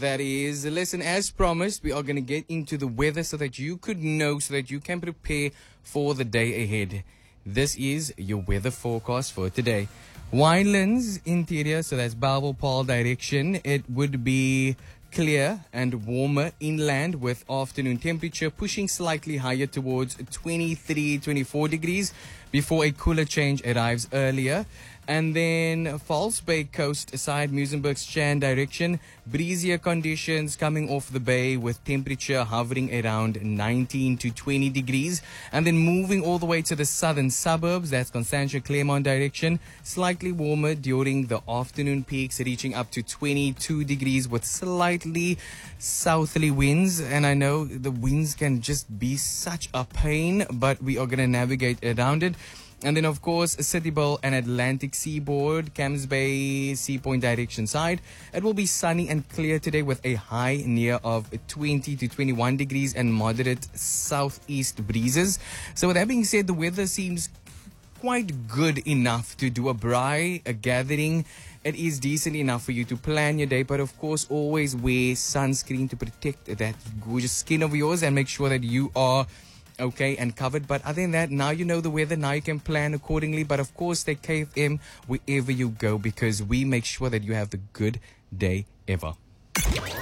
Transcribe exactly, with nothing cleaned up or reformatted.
That is. Listen, as promised, we are going to get into the weather so that you could know, so that you can prepare for the day ahead. This is your weather forecast for today. Winelands interior, so that's Bellville Paarl direction. It would be clear and warmer inland with afternoon temperature pushing slightly higher towards twenty-three, twenty-four degrees before a cooler change arrives earlier. And then False Bay coast side, Muizenberg Strand direction, breezier conditions coming off the bay with temperature hovering around nineteen to twenty degrees. And then moving all the way to the southern suburbs, that's Constantia Claremont direction, slightly warmer during the afternoon peaks, reaching up to twenty-two degrees with slightly southerly winds. And I know the winds can just be such a pain, but we are going to navigate around it. And then, of course, City Bowl and Atlantic Seaboard, Camps Bay, Sea Point direction side. It will be sunny and clear today with a high near of twenty to twenty-one degrees and moderate southeast breezes. So with that being said, the weather seems quite good enough to do a braai, a gathering. It is decent enough for you to plan your day, but of course, always wear sunscreen to protect that gorgeous skin of yours and make sure that you are okay and covered. But other than that, now you know the weather, now you can plan accordingly. But of course, take K F M wherever you go, because we make sure that you have the good day ever.